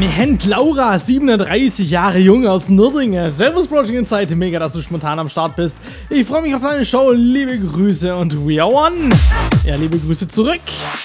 Wir haben Laura, 37 Jahre jung aus Nördlingen. Servus Project Insight, mega, dass du spontan am Start bist. Ich freue mich auf deine Show, liebe Grüße und we are one. Ja, liebe Grüße zurück.